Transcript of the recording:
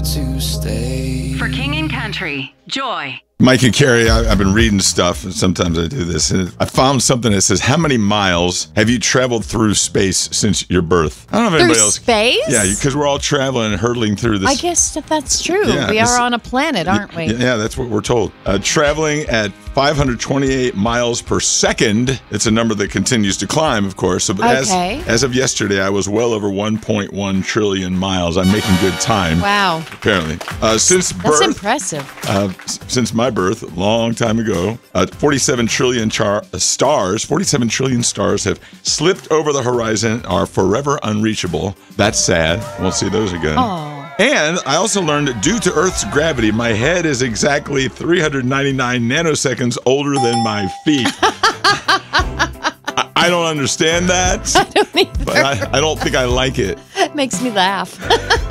to stay. For King and Country, Joy. Mike and Carrie, I've been reading stuff, and sometimes I do this, and I found something that says, how many miles have you traveled through space since your birth? I don't know if anybody else. Space? Yeah, because we're all traveling and hurtling through this. I guess that's true. Yeah, we are on a planet, aren't we? Yeah, that's what we're told. Traveling at 528 miles per second. It's a number that continues to climb, of course. So, but as of yesterday, I was well over 1.1 trillion miles. I'm making good time. Wow. Apparently. Since birth. That's impressive. Since my birth, a long time ago, 47 trillion stars have slipped over the horizon, are forever unreachable. That's sad. Won't see those again. Oh. And I also learned that due to Earth's gravity, my head is exactly 399 nanoseconds older than my feet. I don't understand that. I don't either. But I don't think I like it. It makes me laugh.